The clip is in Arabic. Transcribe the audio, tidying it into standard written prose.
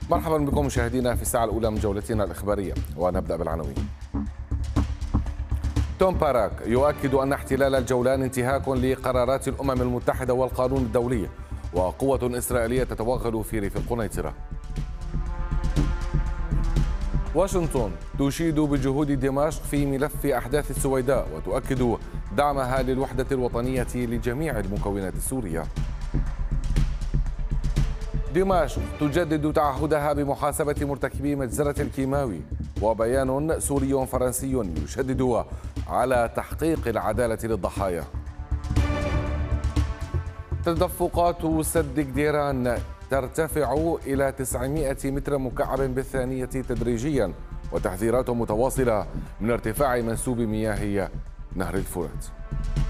مرحبا بكم مشاهدينا في الساعة الأولى من جولتنا الإخبارية، ونبدأ بالعناوين. توم باراك يؤكد أن احتلال الجولان انتهاك لقرارات الأمم المتحدة والقانون الدولي، وقوة إسرائيلية تتوغل في ريف القنيطرة. واشنطن تشيد بجهود دمشق في ملف أحداث السويداء، وتؤكد دعمها للوحدة الوطنية لجميع المكونات السورية. دمشق تجدد تعهدها بمحاسبة مرتكبي مجزرة الكيماوي، وبيان سوري فرنسي يشدد على تحقيق العدالة للضحايا. تدفقات سد قديران ترتفع إلى 900 متر مكعب بالثانية تدريجيا، وتحذيرات متواصلة من ارتفاع منسوب مياه نهر الفرات.